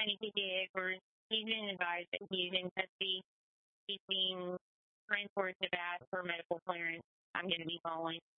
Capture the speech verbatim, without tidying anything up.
twenty P K A course. He's been advised that he's in custody. He's being transported to Bath for medical clearance. I'm going to be following.